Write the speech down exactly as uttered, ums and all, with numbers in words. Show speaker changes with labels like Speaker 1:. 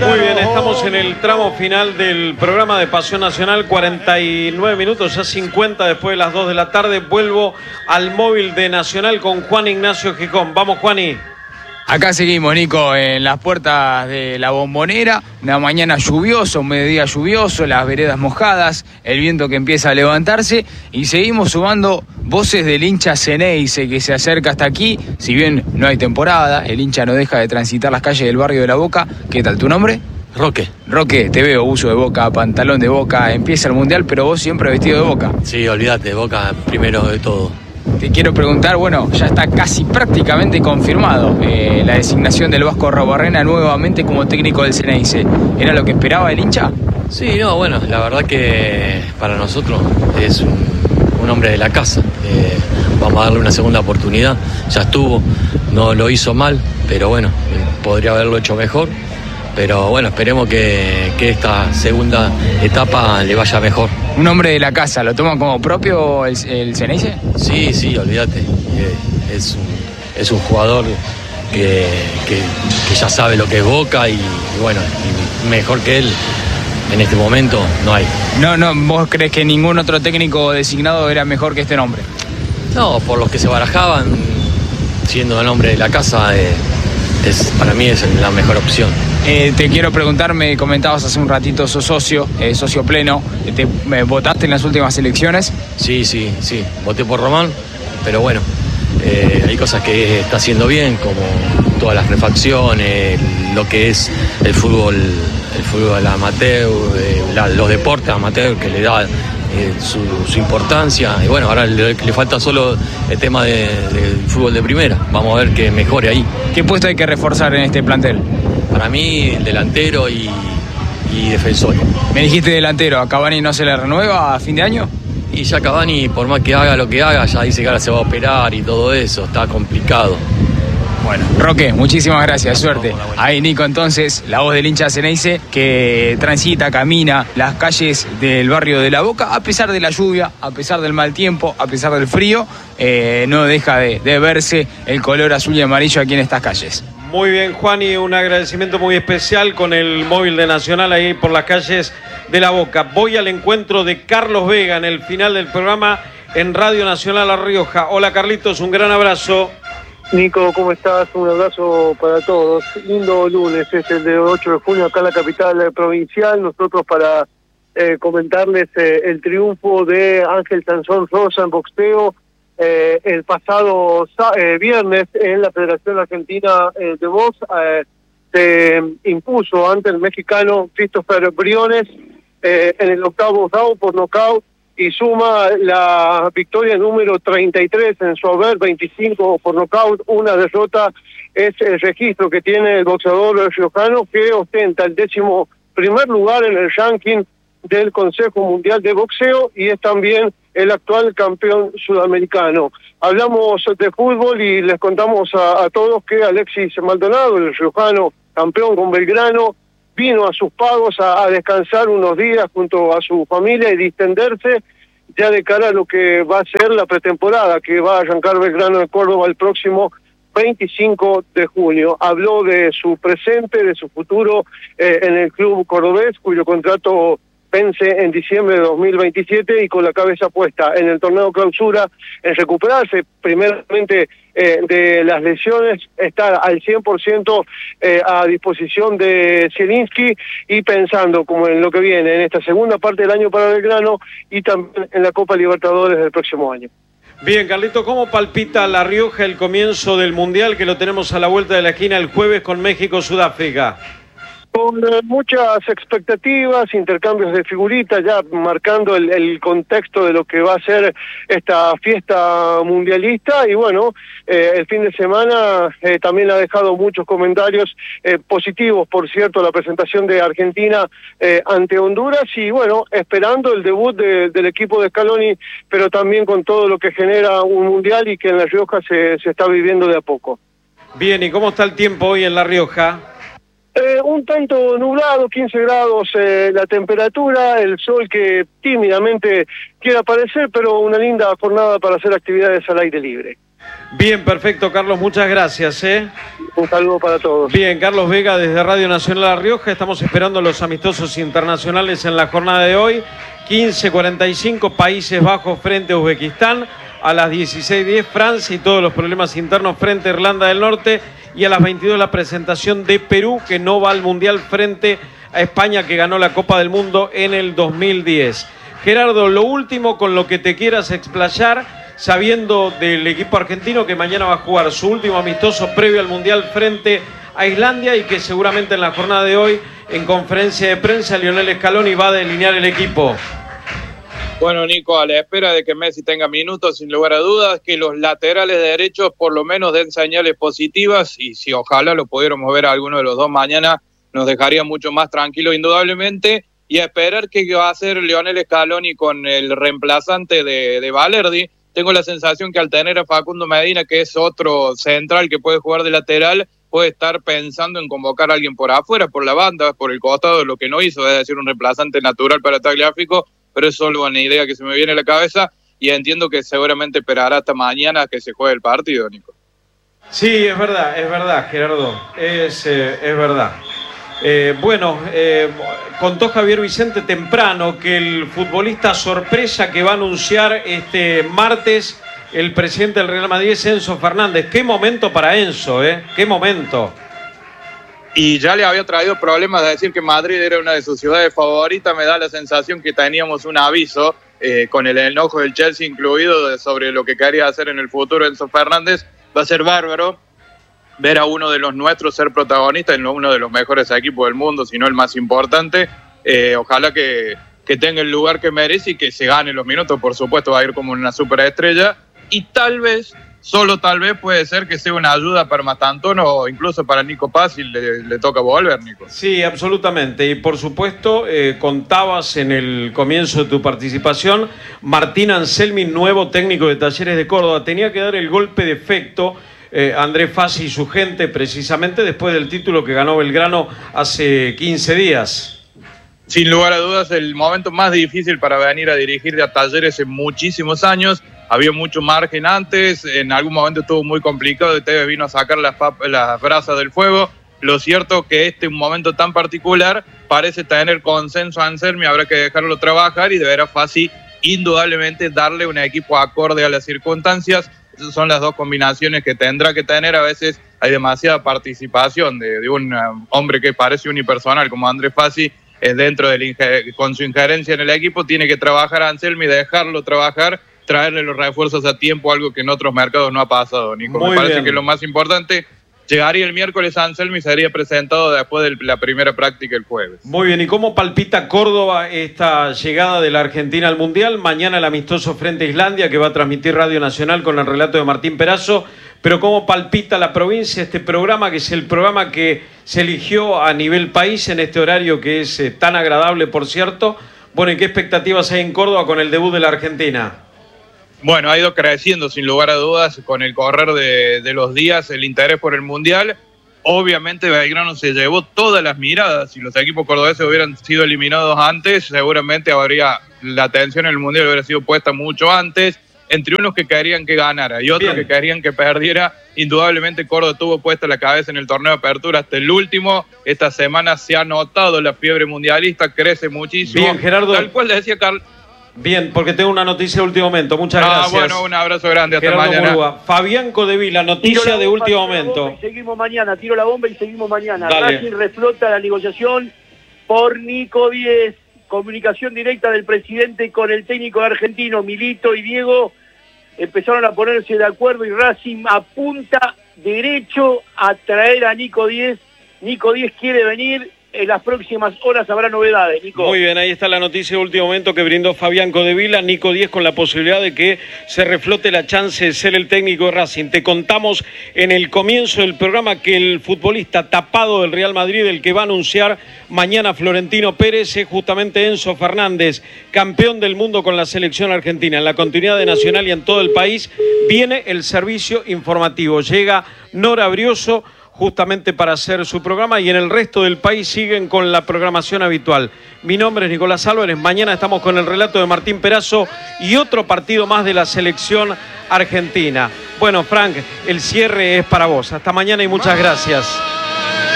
Speaker 1: Muy bien, estamos en el tramo final del programa de Pasión Nacional, cuarenta y nueve minutos, ya cincuenta después de las dos de la tarde. Vuelvo al móvil de Nacional con Juan Ignacio Gijón. Vamos, Juani.
Speaker 2: Acá seguimos, Nico, en las puertas de la Bombonera, una mañana lluviosa, un mediodía lluvioso, las veredas mojadas, el viento que empieza a levantarse y seguimos sumando voces del hincha Ceneice que se acerca hasta aquí. Si bien no hay temporada, el hincha no deja de transitar las calles del barrio de La Boca. ¿Qué tal tu nombre?
Speaker 3: Roque.
Speaker 2: Roque, te veo, uso de Boca, pantalón de Boca, empieza el Mundial, pero vos siempre vestido de Boca.
Speaker 3: Sí, olvídate, Boca primero de todo.
Speaker 2: Te quiero preguntar, bueno, ya está casi prácticamente confirmado eh, la designación del Vasco Arruabarrena nuevamente como técnico del Ceneice. ¿Era lo que esperaba el hincha?
Speaker 3: Sí, no, bueno, la verdad que para nosotros es un, un hombre de la casa. Eh, vamos a darle una segunda oportunidad. Ya estuvo, no lo hizo mal, pero bueno, podría haberlo hecho mejor. Pero bueno, esperemos que, que esta segunda etapa le vaya mejor.
Speaker 2: ¿Un hombre de la casa lo toman como propio el, el Ceneice?
Speaker 3: Sí, sí, olvídate. Eh, es, un, es un jugador que, que, que ya sabe lo que es Boca y, y bueno, y mejor que él en este momento no hay.
Speaker 2: No, no, ¿vos crees que ningún otro técnico designado era mejor que este nombre?
Speaker 3: No, por los que se barajaban, siendo el hombre de la casa, eh, es, para mí es la mejor opción.
Speaker 2: Eh, te quiero preguntar, me comentabas hace un ratito, sos socio, eh, socio pleno, te, me, ¿votaste en las últimas elecciones?
Speaker 3: Sí, sí, sí, voté por Román, pero bueno, eh, hay cosas que está haciendo bien, como todas las refacciones, lo que es el fútbol, el fútbol amateur, eh, la, los deportes amateur que le da eh, su, su importancia, y bueno, ahora le, le falta solo el tema de, del fútbol de primera, vamos a ver que mejore ahí.
Speaker 2: ¿Qué puesto hay que reforzar en este plantel?
Speaker 3: Para mí, el delantero y, y defensor.
Speaker 2: Me dijiste delantero, ¿a Cavani no se le renueva a fin de año?
Speaker 3: Y ya Cavani, por más que haga lo que haga, ya dice que ahora se va a operar y todo eso, está complicado.
Speaker 2: Bueno, Roque, muchísimas gracias, suerte. Ahí Nico, entonces, la voz del hincha Ceneice que transita, camina las calles del barrio de La Boca, a pesar de la lluvia, a pesar del mal tiempo, a pesar del frío, eh, no deja de, de verse el color azul y amarillo aquí en estas calles.
Speaker 1: Muy bien, Juan, y un agradecimiento muy especial con el móvil de Nacional ahí por las calles de La Boca. Voy al encuentro de Carlos Vega en el final del programa en Radio Nacional La Rioja. Hola, Carlitos, un gran abrazo.
Speaker 4: Nico, ¿cómo estás? Un abrazo para todos. Lindo lunes, es el de ocho de junio acá en la capital provincial. Nosotros para eh, comentarles eh, el triunfo de Ángel Sansón Rosa en boxeo eh, el pasado eh, viernes en la Federación Argentina eh, de Box. Eh, se impuso ante el mexicano Christopher Briones eh, en el octavo round por nocaut y suma la victoria número treinta y tres en su haber, veinticinco por nocaut, una derrota. Es el registro que tiene el boxeador riojano, que ostenta el décimo primer lugar en el ranking del Consejo Mundial de Boxeo y es también el actual campeón sudamericano. Hablamos de fútbol y les contamos a, a todos que Alexis Maldonado, el riojano campeón con Belgrano, vino a sus pagos a, a descansar unos días junto a su familia y distenderse ya de cara a lo que va a ser la pretemporada, que va a arrancar Belgrano de Córdoba el próximo veinticinco de junio. Habló de su presente, de su futuro eh, en el club cordobés, cuyo contrato vence en diciembre de dos mil veintisiete y con la cabeza puesta en el torneo clausura, en recuperarse primeramente eh, de las lesiones, estar al cien por ciento eh, a disposición de Zielinski y pensando como en lo que viene, en esta segunda parte del año para Belgrano y también en la Copa Libertadores del próximo año.
Speaker 1: Bien, Carlito, ¿cómo palpita La Rioja el comienzo del Mundial que lo tenemos a la vuelta de la esquina el jueves con México-Sudáfrica?
Speaker 4: Con eh, muchas expectativas, intercambios de figuritas, ya marcando el, el contexto de lo que va a ser esta fiesta mundialista y bueno, eh, el fin de semana eh, también ha dejado muchos comentarios eh, positivos, por cierto, la presentación de Argentina eh, ante Honduras y bueno, esperando el debut de, del equipo de Scaloni, pero también con todo lo que genera un mundial y que en La Rioja se, se está viviendo de a poco.
Speaker 1: Bien, ¿y cómo está el tiempo hoy en La Rioja?
Speaker 4: Eh, un tanto nublado, quince grados eh, la temperatura, el sol que tímidamente quiere aparecer, pero una linda jornada para hacer actividades al aire libre.
Speaker 1: Bien, perfecto, Carlos, muchas gracias. ¿eh?
Speaker 4: Un saludo para todos.
Speaker 1: Bien, Carlos Vega desde Radio Nacional La Rioja. Estamos esperando los amistosos internacionales en la jornada de hoy. quince cuarenta y cinco, Países Bajos frente a Uzbekistán. A las dieciséis diez, Francia y todos los problemas internos frente a Irlanda del Norte. Y a las veintidós, la presentación de Perú, que no va al Mundial frente a España, que ganó la Copa del Mundo en el dos mil diez. Gerardo, lo último con lo que te quieras explayar, sabiendo del equipo argentino que mañana va a jugar su último amistoso previo al Mundial frente a Islandia y que seguramente en la jornada de hoy, en conferencia de prensa, Lionel Scaloni va a delinear el equipo.
Speaker 5: Bueno, Nico, a la espera de que Messi tenga minutos, sin lugar a dudas, que los laterales derechos por lo menos den señales positivas, y si ojalá lo pudiéramos ver a alguno de los dos mañana, nos dejaría mucho más tranquilo indudablemente, y a esperar qué va a hacer Lionel Scaloni con el reemplazante de, de Valerdi. Tengo la sensación que al tener a Facundo Medina, que es otro central que puede jugar de lateral, puede estar pensando en convocar a alguien por afuera, por la banda, por el costado, de lo que no hizo, es decir, un reemplazante natural para Tagliafico, pero es solo una idea que se me viene a la cabeza y entiendo que seguramente esperará hasta mañana que se juegue el partido, Nico.
Speaker 1: Sí, es verdad, es verdad, Gerardo, es, eh, es verdad. Eh, bueno, eh, contó Javier Vicente temprano que el futbolista sorpresa que va a anunciar este martes el presidente del Real Madrid es Enzo Fernández. Qué momento para Enzo, ¿eh? Qué momento.
Speaker 5: Y ya le había traído problemas de decir que Madrid era una de sus ciudades favoritas. Me da la sensación que teníamos un aviso eh, con el enojo del Chelsea incluido de, sobre lo que quería hacer en el futuro Enzo Fernández. Va a ser bárbaro ver a uno de los nuestros ser protagonista en uno de los mejores equipos del mundo, si no el más importante. Eh, ojalá que, que tenga el lugar que merece y que se gane los minutos. Por supuesto va a ir como una superestrella y tal vez, solo tal vez puede ser que sea una ayuda para Mastantuono o incluso para Nico Paz si le, le toca volver, Nico.
Speaker 1: Sí, absolutamente. Y por supuesto, eh, contabas en el comienzo de tu participación, Martín Anselmi, nuevo técnico de Talleres de Córdoba, tenía que dar el golpe de efecto eh, Andrés Fassi y su gente precisamente después del título que ganó Belgrano hace quince días.
Speaker 5: Sin lugar a dudas, el momento más difícil para venir a dirigir a Talleres en muchísimos años. Había mucho margen antes, en algún momento estuvo muy complicado y Tevez vino a sacar las, las brasas del fuego. Lo cierto que este un momento tan particular parece tener consenso a Anselmi, habrá que dejarlo trabajar y deberá Fassi indudablemente darle un equipo acorde a las circunstancias. Esas son las dos combinaciones que tendrá que tener. A veces hay demasiada participación de, de un um, hombre que parece unipersonal como Andrés Fassi eh, dentro del con su injerencia en el equipo. Tiene que trabajar a Anselmi, dejarlo trabajar, traerle los refuerzos a tiempo, algo que en otros mercados no ha pasado, Nico.
Speaker 1: Muy
Speaker 5: Me parece
Speaker 1: bien.
Speaker 5: que lo más importante, llegaría el miércoles a Anselmi y sería presentado después de la primera práctica el jueves.
Speaker 1: Muy bien, ¿y cómo palpita Córdoba esta llegada de la Argentina al Mundial? Mañana el amistoso frente a Islandia que va a transmitir Radio Nacional con el relato de Martín Perazo, pero ¿cómo palpita la provincia este programa, que es el programa que se eligió a nivel país en este horario que es eh, tan agradable, por cierto? Bueno, ¿y qué expectativas hay en Córdoba con el debut de la Argentina?
Speaker 5: Bueno, ha ido creciendo sin lugar a dudas con el correr de, de los días el interés por el Mundial. Obviamente Belgrano se llevó todas las miradas. Si los equipos cordobeses hubieran sido eliminados antes, seguramente habría la atención en el Mundial hubiera sido puesta mucho antes. Entre unos que querían que ganara y otros Bien. que querían que perdiera. Indudablemente Córdoba tuvo puesta la cabeza en el torneo de apertura hasta el último. Esta semana se ha notado la fiebre mundialista, crece muchísimo.
Speaker 1: Bien, Gerardo.
Speaker 5: Tal cual le decía Carlos.
Speaker 1: Bien, porque tengo una noticia de último momento. Muchas
Speaker 5: ah,
Speaker 1: gracias.
Speaker 5: Bueno, un abrazo grande. Hasta
Speaker 1: Gerardo
Speaker 5: mañana.
Speaker 1: Murúa. Fabián Codevila, noticia de último momento.
Speaker 4: Y seguimos mañana, tiro la bomba y seguimos mañana.
Speaker 1: Dale.
Speaker 4: Racing reflota la negociación por Nico Diez. Comunicación directa del presidente con el técnico argentino, Milito y Diego. Empezaron a ponerse de acuerdo y Racing apunta derecho a traer a Nico Diez. Nico Diez quiere venir. En las próximas horas habrá novedades, Nico.
Speaker 1: Muy bien, ahí está la noticia de último momento que brindó Fabián Codevila. Nico Diez con la posibilidad de que se reflote la chance de ser el técnico de Racing. Te contamos en el comienzo del programa que el futbolista tapado del Real Madrid, el que va a anunciar mañana Florentino Pérez, es justamente Enzo Fernández, campeón del mundo con la selección argentina. En la continuidad de Nacional y en todo el país viene el servicio informativo. Llega Nora Brioso justamente para hacer su programa y en el resto del país siguen con la programación habitual. Mi nombre es Nicolás Álvarez, mañana estamos con el relato de Martín Perazo y otro partido más de la selección argentina. Bueno, Frank, el cierre es para vos. Hasta mañana y muchas gracias.